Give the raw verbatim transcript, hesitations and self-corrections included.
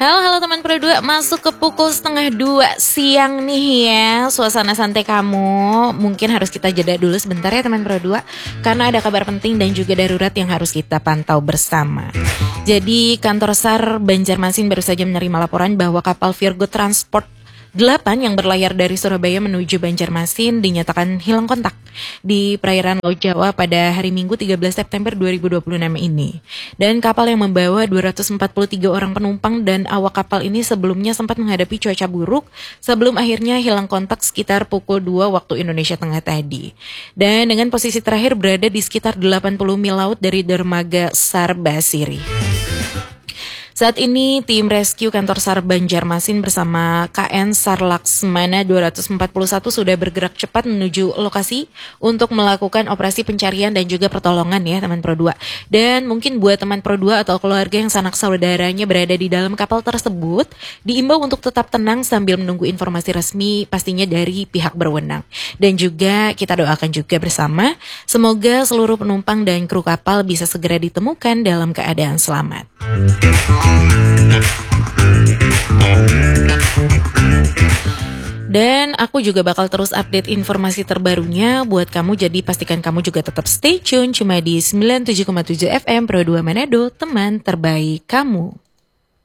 Halo, halo teman Pro dua, masuk ke pukul setengah dua siang nih ya. Suasana santai kamu mungkin harus kita jeda dulu sebentar ya teman Pro dua, karena ada kabar penting dan juga darurat yang harus kita pantau bersama. Jadi kantor SAR Banjarmasin baru saja menerima laporan bahwa kapal Virgo Transport delapan yang berlayar dari Surabaya menuju Banjarmasin dinyatakan hilang kontak di perairan Laut Jawa pada hari Minggu tiga belas September dua ribu dua puluh enam ini. Dan kapal yang membawa dua ratus empat puluh tiga orang penumpang dan awak kapal ini sebelumnya sempat menghadapi cuaca buruk sebelum akhirnya hilang kontak sekitar pukul dua waktu Indonesia Tengah tadi. Dan dengan posisi terakhir berada di sekitar delapan puluh mil laut dari dermaga SAR Basiri. Saat ini tim rescue kantor SAR Banjarmasin bersama K N SAR Laksmana dua ratus empat puluh satu sudah bergerak cepat menuju lokasi untuk melakukan operasi pencarian dan juga pertolongan ya teman Pro dua. Dan mungkin buat teman Pro dua atau keluarga yang sanak saudaranya berada di dalam kapal tersebut, diimbau untuk tetap tenang sambil menunggu informasi resmi pastinya dari pihak berwenang. Dan juga kita doakan juga bersama, semoga seluruh penumpang dan kru kapal bisa segera ditemukan dalam keadaan selamat. Dan aku juga bakal terus update informasi terbarunya buat kamu, jadi pastikan kamu juga tetap stay tune cuma di sembilan puluh tujuh koma tujuh F M Pro dua Manado, teman terbaik kamu.